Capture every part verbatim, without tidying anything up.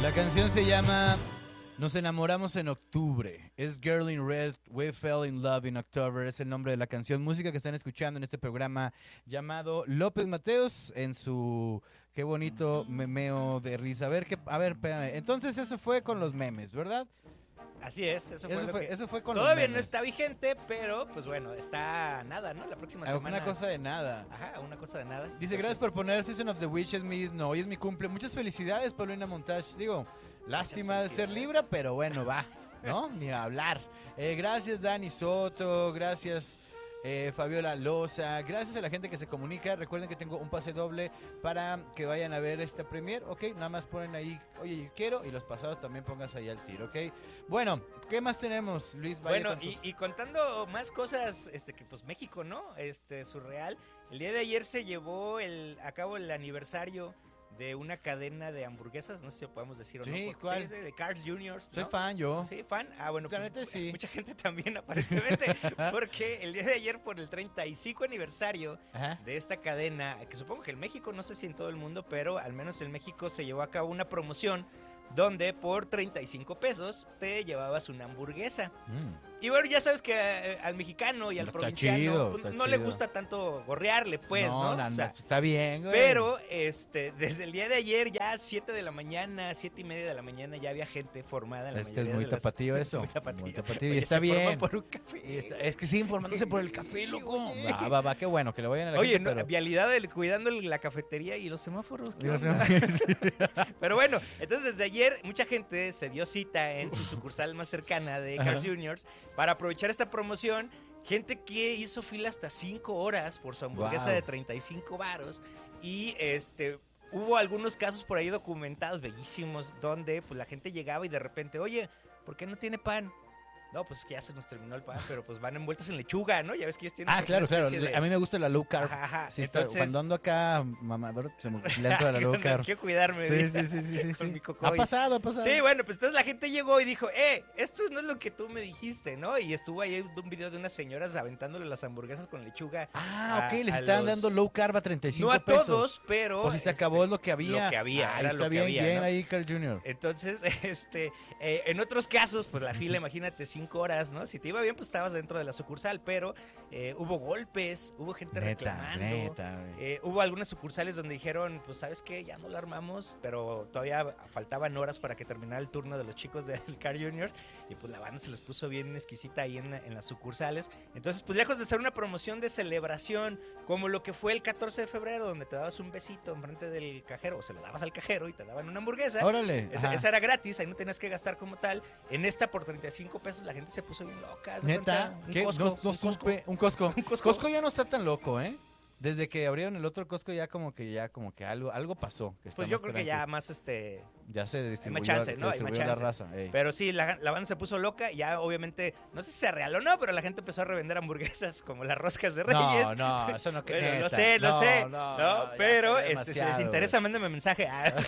La canción se llama Nos enamoramos en octubre. Es Girl in Red, We Fell in Love in October. Es el nombre de la canción. Música que están escuchando en este programa llamado López Mateos en su... Qué bonito memeo de risa. A ver, qué, a ver, espérame. Entonces eso fue con los memes, ¿verdad? Así es, eso fue, Eso lo fue, que... eso fue con Todavía los no memes. está vigente, pero pues bueno, está nada, ¿no? La próxima semana. Una cosa de nada. Ajá, una cosa de nada. Dice, Entonces... gracias por poner Season of the Witch, es mi, no, hoy es mi cumple. Muchas felicidades, Paulina Montage. Digo, lástima de ser Libra, pero bueno, va, ¿no? Ni a hablar. Eh, gracias, Dani Soto, gracias, eh, Fabiola Loza, gracias a la gente que se comunica. Recuerden que tengo un pase doble para que vayan a ver esta premier, ¿ok? Nada más ponen ahí, oye, yo quiero, y los pasados también pongas ahí al tiro, ¿ok? Bueno, ¿qué más tenemos, Luis? Vaya Bueno, con tus... y, y contando más cosas, este que pues México, ¿no? Este, surreal. El día de ayer se llevó el, a cabo el aniversario de una cadena de hamburguesas, no sé si lo podemos decir o sí, no. Sí, ¿cuál? de Carl's junior ¿no? Soy fan yo. Sí, fan. Ah, bueno, pues, Claramente sí. Mucha gente también, aparentemente, porque el día de ayer, por el treinta y cinco aniversario Ajá. de esta cadena, que supongo que en México, no sé si en todo el mundo, pero al menos en México se llevó a cabo una promoción donde por treinta y cinco pesos te llevabas una hamburguesa. Mm. Y bueno, ya sabes que eh, al mexicano y al Está provinciano chido, pues, está no le chido. gusta tanto gorrearle, pues, ¿no? No, O sea, no, está bien, güey. pero este, desde el día de ayer, ya siete de la mañana, siete y media de la mañana, ya había gente formada en la Es que es mayoría muy de las- tapatío eso. Muy tapatío. Muy tapatío, y Oye, está se forman bien. por un café. Y está- es que sí, informándose por el café, loco. Oye. Va, va, va, qué bueno, que le vayan a la Oye, gente, no, pero... vialidad del- cuidando la cafetería y los semáforos. ¿qué Digo, onda? sí. Pero bueno, entonces desde ayer mucha gente se dio cita en su sucursal más cercana de Carl's Ajá. junior para aprovechar esta promoción. Gente que hizo fila hasta cinco horas por su hamburguesa Wow. de treinta y cinco varos. Y este... Hubo algunos casos por ahí documentados bellísimos donde pues la gente llegaba y de repente, oye, ¿por qué no tiene pan? No, pues es que ya se nos terminó el pan, pero pues van envueltos en lechuga, ¿no? Ya ves que ellos tienen Ah, una claro, claro. especie de- A mí me gusta la low carb. Ajá, ajá. Sí, está- Entonces- cuando ando acá mamador, se me lento de la low carb. Quiero cuidarme. Sí, ¿verdad? sí, sí, sí, sí, Con sí. mi cocoy. Ha pasado, ha pasado. Sí, bueno, pues entonces la gente llegó y dijo, eh, esto no es lo que tú me dijiste, ¿no? Y estuvo ahí un video de unas señoras aventándole las hamburguesas con lechuga. Ah, ok, a- les a estaban los- dando low carb a treinta y cinco No a pesos. todos, pero... Pues si se este, acabó lo que había. Lo que había, Ah, era está lo que bien, había, bien ¿no? ahí, Carl junior Entonces, este, eh, en otros casos, pues la fila, imagínate, cinco horas, ¿no? Si te iba bien, pues estabas dentro de la sucursal, pero eh, hubo golpes, hubo gente Neta, reclamando. neta, güey. Eh, hubo algunas sucursales donde dijeron, pues, ¿sabes qué? Ya no la armamos, pero todavía faltaban horas para que terminara el turno de los chicos del Carl junior y pues la banda se les puso bien exquisita ahí en, en las sucursales. Entonces, pues, lejos de ser una promoción de celebración, como lo que fue el catorce de febrero, donde te dabas un besito enfrente del cajero, o se lo dabas al cajero y te daban una hamburguesa. Órale. Esa, ajá. esa era gratis, ahí no tenías que gastar como tal. En esta, por treinta y cinco pesos, la gente se puso bien loca. ¿haz de Neta, cuenta? Un ¿qué? Costco, no, no un Costco. supe. Un Costco. Un Costco. Costco ya no está tan loco, ¿eh? Desde que abrieron el otro Costco ya como que ya como que algo algo pasó. Que está Pues yo más creo que tranqui. ya más este... ya se distribuyó, chance, se ¿no? Hay más distribuyó la chance. raza. ey. Pero sí, la, la banda se puso loca y ya obviamente, no sé si se real o no, pero la gente empezó a revender hamburguesas como las roscas de Reyes. No, no, eso no que Bueno, no neta. sé, no, sé, no, ¿no? no, ya pero fue este, si les demasiado, interesa, mándenme mensaje.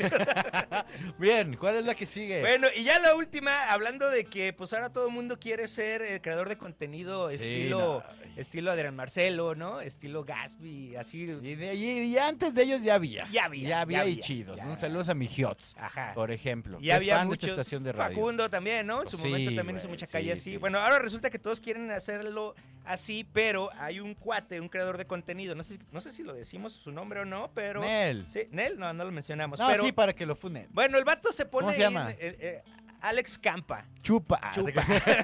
Ah, Bien, ¿cuál es la que sigue? bueno, y ya la última, hablando de que pues ahora todo el mundo quiere ser eh, creador de contenido Sí, estilo, no. estilo Adrián Marcelo, ¿no? Estilo Gatsby, así. Y, de, y, y antes de ellos ya había. Ya había, Ya había ya y había, chidos. ya. Un saludos a mi Hiots, Ajá. por ejemplo. Y que es había fan de muchos, esta estación de radio. Facundo también, ¿no? En su Sí, momento también güey, hizo mucha sí, calle así. sí. Bueno, ahora resulta que todos quieren hacerlo así, pero hay un cuate, un creador de contenido, no sé, no sé si lo decimos su nombre o no, pero... Nel. Sí, Nel, no, no lo mencionamos, No, pero... sí, para que lo funen. Bueno, el vato se pone... ¿Cómo se ahí llama? en- eh, eh, Alex Campa. Chupa. Ah, Chupa.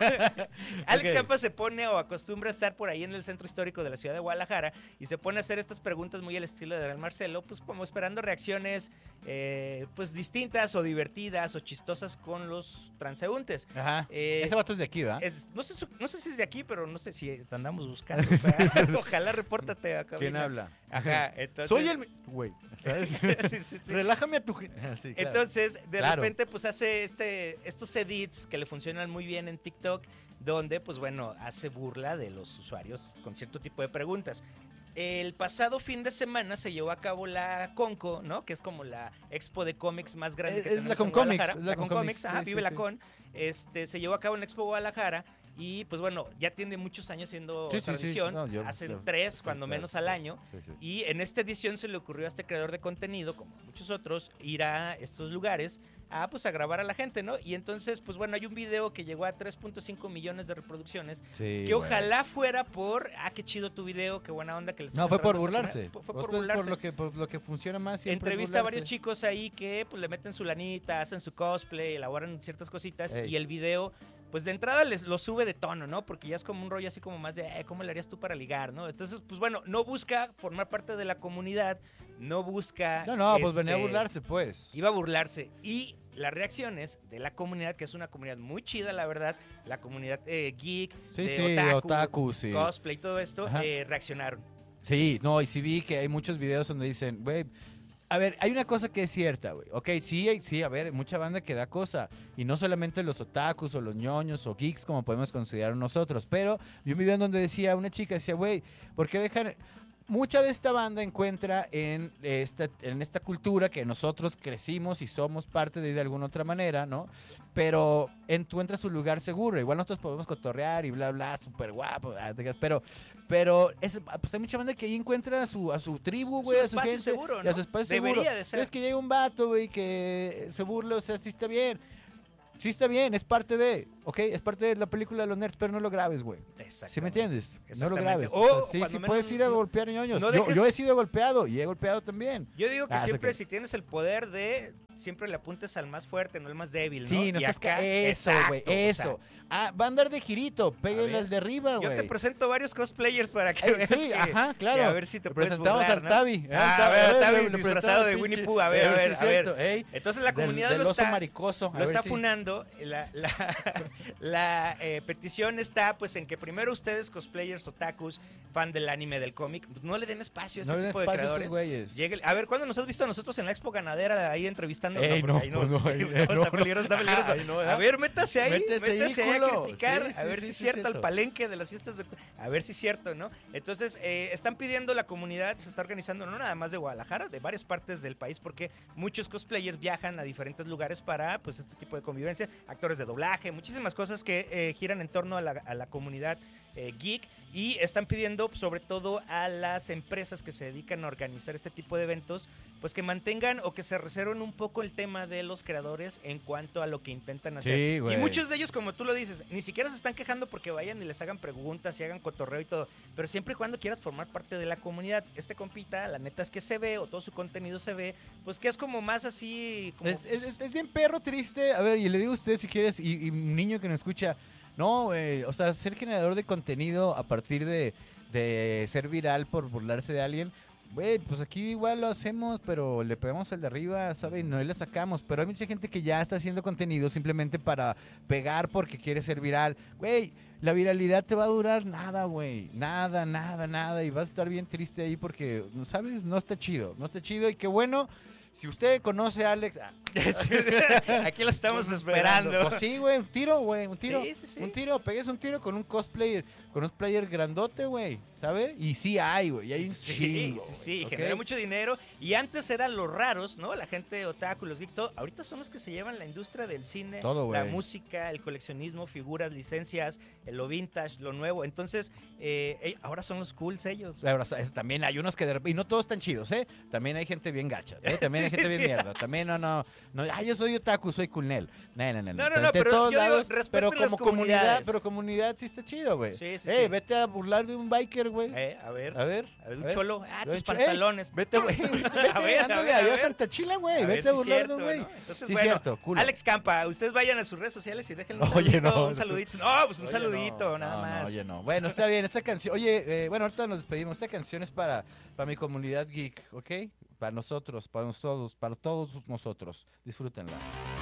Alex Ok. Campa se pone o acostumbra a estar por ahí en el centro histórico de la ciudad de Guadalajara y se pone a hacer estas preguntas muy al estilo de Adrián Marcelo, pues como esperando reacciones eh, pues distintas o divertidas o chistosas con los transeúntes. Ajá. Eh, Ese vato es de aquí, ¿va? Es, no, sé, su- no sé si es de aquí, pero no sé si te andamos buscando. O sea, ojalá repórtate a cabina. ¿Quién habla? Ajá, entonces... Soy el... mi- Güey, ¿sabes? Sí, sí, sí. Relájame a tu... gen- Ah, sí, claro. Entonces, de Claro. repente, pues hace este, estos edits que le funcionan muy bien en TikTok, donde, pues bueno, hace burla de los usuarios con cierto tipo de preguntas. El pasado fin de semana se llevó a cabo la Conco, ¿no? Que es como la expo de cómics más grande Es- que es tenemos la en Concomics, Guadalajara. es la La Concomics, Concomics, ajá, sí, vive sí, la sí. Con. Este, se llevó a cabo en Expo Guadalajara Y pues bueno, ya tiene muchos años siendo Sí, sí, sí. tradición. No, yo- Hacen yo- tres, sí, cuando claro, menos al sí. año. Sí, sí. Y en esta edición se le ocurrió a este creador de contenido, como a muchos otros, ir a estos lugares a, pues, a grabar a la gente, ¿no? Y entonces, pues bueno, hay un video que llegó a tres punto cinco millones de reproducciones, Sí, que güey. ojalá fuera por, ah, qué chido tu video, qué buena onda que le estás No, fue por entrando a esa burlarse. comunidad. Fue Vos por ves burlarse. Por lo que, por lo que funciona más siempre Entrevista a burlarse. varios chicos ahí que pues le meten su lanita, hacen su cosplay, elaboran ciertas cositas Ey. y el video, pues de entrada les lo sube de tono, ¿no? Porque ya es como un rollo así como más de, eh, ¿cómo le harías tú para ligar, no? Entonces, pues bueno, no busca formar parte de la comunidad, no busca... No, no, pues venía a este, burlarse, pues. Iba a burlarse y las reacciones de la comunidad, que es una comunidad muy chida, la verdad, la comunidad eh, geek, Sí, de sí, de otaku, otaku, sí. cosplay, todo esto, Ajá. eh, reaccionaron. Sí, no, y sí vi que hay muchos videos donde dicen, güey, a ver, hay una cosa que es cierta, güey. Ok, sí, hay- sí, a ver, hay mucha banda que da cosa. Y no solamente los otakus o los ñoños o geeks como podemos considerar nosotros. Pero vi un video en donde decía, una chica decía, güey, ¿por qué dejan...? Mucha de esta banda encuentra en esta, en esta cultura que nosotros crecimos y somos parte de de alguna otra manera, ¿no? Pero encuentra su lugar seguro. Igual nosotros podemos cotorrear y bla, bla, súper guapo. ah, te creas, Pero, pero es, pues hay mucha banda que ahí encuentra a su, a su tribu, güey, a su espacio gente. seguro, y a ¿no? su espacio Debería seguro. de ser. Es que llega un vato, güey, que se burla, o sea, sí está bien. Sí está bien, es parte de, ¿ok? Es parte de la película de los nerds, pero no lo grabes, güey. ¿Sí me Exactamente. entiendes? No lo Exactamente. grabes. O, O sea, sí, cuando sí menos, puedes ir a no- golpear ñoños. no yo, dejes- yo he sido golpeado y he golpeado también. Yo digo que Ah, sé siempre que- si tienes el poder de, siempre le apuntes al más fuerte, no al más débil, ¿no? Sí, no Y seas acá, ca- eso, exacto, güey, o sea, eso. Ah, va a andar de girito, pégale ver, al de arriba, yo güey. te presento varios cosplayers para que Eh, veas sí, que, ajá, claro. que a ver si te Le puedes presentamos burlar, al ¿no? Tavi. ¿eh? Ah, a ver, le- Tavi le disfrazado presentamos de al Winnie pinche- Pooh, a ver, a sí, ver, es a ver. cierto, ey. Entonces la Del- comunidad del lo oso está, maricoso. a lo ver está si- funando. La, la, la, eh, petición está pues en que primero ustedes, cosplayers, otakus, fan del anime, del cómic, no le den espacio a este No le den tipo de espacio a esos creadores. güeyes. Llegue- a ver, ¿cuándo nos has visto a nosotros en la Expo Ganadera ahí entrevistando? Ey, porque no, ahí pues no, ahí, no, eh, no, está no. peligroso, está peligroso. Ay, no, a ¿verdad? ver, métase ahí, Métese métase, ahí, ahí a culo. criticar, Sí, a sí, ver sí, si es sí, cierto, cierto. el palenque de las fiestas, de, a ver si es cierto, ¿no? Entonces, eh, están pidiendo la comunidad, se está organizando no nada más de Guadalajara, de varias partes del país, porque muchos cosplayers viajan a diferentes lugares para, pues, este tipo de convivencia, actores de doblaje, muchísimas cosas que eh, giran en torno a la, a la comunidad eh, geek, y están pidiendo sobre todo a las empresas que se dedican a organizar este tipo de eventos, pues que mantengan o que se reserven un poco el tema de los creadores en cuanto a lo que intentan hacer. Sí, güey. Y muchos de ellos, como tú lo dices, ni siquiera se están quejando porque vayan y les hagan preguntas y hagan cotorreo y todo, pero siempre y cuando quieras formar parte de la comunidad. Este compita, la neta es que se ve, o todo su contenido se ve, pues que es como más así, como, Es, es- pues, es- es bien perro triste. A ver, y le digo a usted si quieres, y, y un niño que nos escucha, no, güey, o sea, ser generador de contenido a partir de, de ser viral por burlarse de alguien, güey, pues aquí igual lo hacemos, pero le pegamos al de arriba, ¿sabes? No le sacamos, pero hay mucha gente que ya está haciendo contenido simplemente para pegar porque quiere ser viral. Güey, la viralidad te va a durar nada, güey, nada, nada, nada, y vas a estar bien triste ahí porque, ¿sabes? No está chido, no está chido, y qué bueno. Si usted conoce a Alex, ah, aquí lo estamos esperando. Pues sí, güey, un tiro, güey, un tiro. Sí, sí, sí. Un tiro, pegues un tiro con un cosplayer, con un player grandote, güey, ¿sabe? Y sí hay, güey, y hay un Sí, chingo, sí, sí, güey, genera ¿ok? mucho dinero. Y antes eran los raros, ¿no? La gente otaku, los geek, todo. Ahorita son los que se llevan la industria del cine, Todo, la güey. música, el coleccionismo, figuras, licencias, eh, lo vintage, lo nuevo. Entonces, eh, eh, ahora son los cools ellos. La verdad, es- también hay unos que de repente, y no todos están chidos, ¿eh? También hay gente bien gacha, ¿eh? También hay Sí, gente sí, bien sí. mierda. También no, no, no, ay, yo soy otaku, soy culnel. No, no, no. No, no, De- no, de pero todos yo digo, lados, respeten pero las como comunidad, comunidades. pero comunidad sí está chido, güey. Sí, sí, Eh, sí. vete a burlar de un biker, güey. Eh, a ver, A ver. a ver, un a ver. cholo. Ah, Lo he tus hecho. Ey, pantalones. Vete, güey. Vete, vete, A ver, a ándale, ver, a allá a ver. Santa Chila, güey. A ver Vete a si es burlar de cierto, un güey. ¿no? Entonces, Sí, bueno, cierto, culo. Alex Campa, ustedes vayan a sus redes sociales y déjenle un Oye, saludito, no. un saludito. No, pues un Oye, saludito, no, nada no, más. No, oye, no. Bueno, está bien, esta canción. Oye, eh, bueno, ahorita nos despedimos. Esta canción es para, para mi comunidad geek, ¿ok? Para nosotros, para nosotros, para todos nosotros. Disfrútenla.